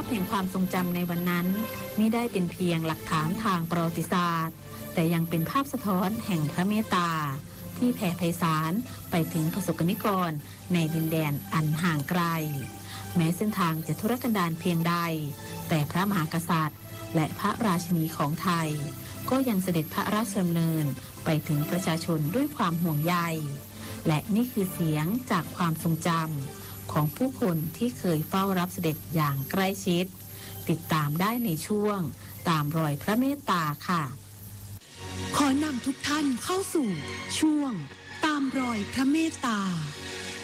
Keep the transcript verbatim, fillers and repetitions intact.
แห่งความทรงจำในวันนั้นมิได้เป็นเพียงหลักฐานทางประวัติศาสตร์แต่ยังเป็นภาพสะท้อนแห่งพระเมตตาที่แผ่ไพศาลไปถึงประสบกนิกรในดินแดนอันห่างไกลแม้เส้นทางจะทุรกันดารเพียงใดแต่พระมหากษัตริย์และพระราชินีของไทยก็ยังเสด็จพระราชดำเนินไปถึงประชาชนด้วยความห่วงใยและนี่คือเสียงจากความทรงจำของผู้คนที่เคยเฝ้ารับเสด็จอย่างใกล้ชิดติดตามได้ในช่วงตามรอยพระเมตตาค่ะขอนำทุกท่านเข้าสู่ช่วงตามรอยพระเมตตา